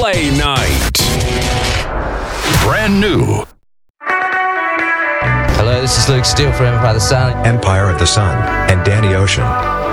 Play Night. Brand new. Hello, this is Luke Steele from Empire of the Sun. Empire of the Sun, and Danny Ocean.